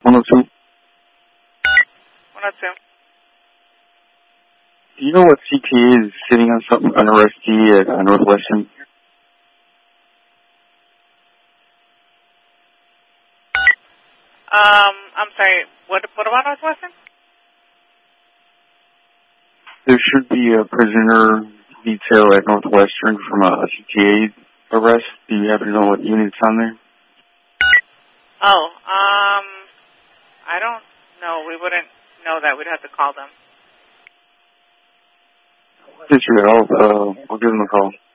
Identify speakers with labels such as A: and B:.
A: 102.
B: 102.
A: Do you know what CTA is sitting on something, an arrestee at Northwestern?
B: I'm sorry, what about Northwestern?
A: There should be a prisoner detail at Northwestern from a CTA arrest. Do you happen to know what unit's on there?
B: Oh, I don't know. We wouldn't know that. We'd have to call them.
A: I'll give them a call.